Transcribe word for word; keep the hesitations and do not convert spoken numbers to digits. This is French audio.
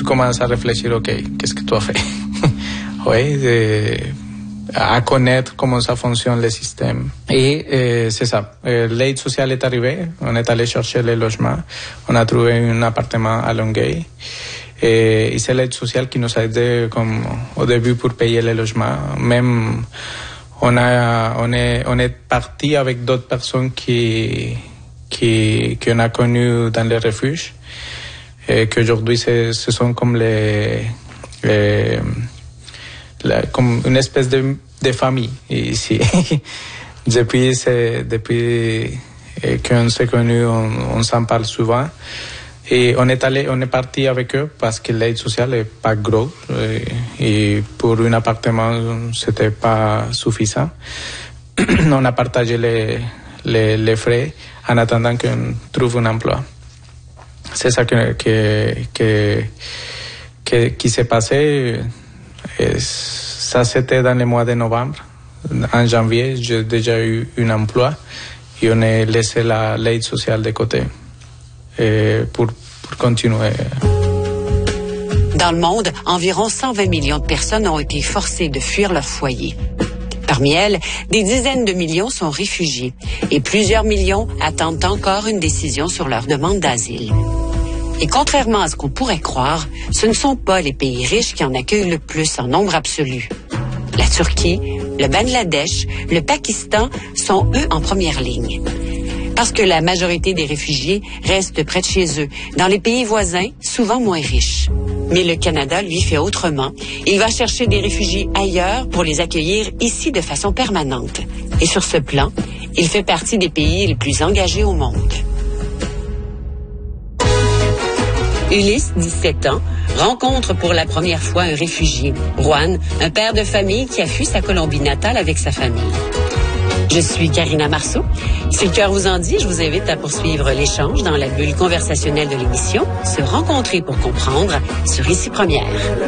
commences à réfléchir, ok, qu'est-ce que tu as fait? Oui, de, à connaître comment ça fonctionne le système. Et euh, c'est ça. Euh, l'aide sociale est arrivée. On est allé chercher les logements. On a trouvé un appartement à Longueuil. Et, et c'est l'aide sociale qui nous a aidé comme au début pour payer les logements. Même on a on est on est parti avec d'autres personnes qui qui qu'on a connues dans les refuges et qu'aujourd'hui ce sont comme les, les La, comme une espèce de, de famille ici. depuis c'est, depuis qu'on s'est connus, on, on s'en parle souvent. Et on est allé, on est parti avec eux parce que l'aide sociale est pas gros et, et pour un appartement c'était pas suffisant. On a partagé les, les, les frais en attendant qu'on trouve un emploi. C'est ça que, que, que, que qui s'est passé. Et ça, c'était dans le mois de novembre. En janvier, j'ai déjà eu un emploi et on a laissé la, l'aide sociale de côté et pour, pour continuer. Dans le monde, environ cent vingt millions de personnes ont été forcées de fuir leur foyer. Parmi elles, des dizaines de millions sont réfugiés et plusieurs millions attendent encore une décision sur leur demande d'asile. Et contrairement à ce qu'on pourrait croire, ce ne sont pas les pays riches qui en accueillent le plus en nombre absolu. La Turquie, le Bangladesh, le Pakistan sont eux en première ligne. Parce que la majorité des réfugiés restent près de chez eux, dans les pays voisins, souvent moins riches. Mais le Canada, lui, fait autrement. Il va chercher des réfugiés ailleurs pour les accueillir ici de façon permanente. Et sur ce plan, il fait partie des pays les plus engagés au monde. Ulysse, dix-sept ans, rencontre pour la première fois un réfugié, Juan, un père de famille qui a fui sa Colombie natale avec sa famille. Je suis Karina Marceau. Si le cœur vous en dit, je vous invite à poursuivre l'échange dans la bulle conversationnelle de l'émission, se rencontrer pour comprendre sur Ici Première.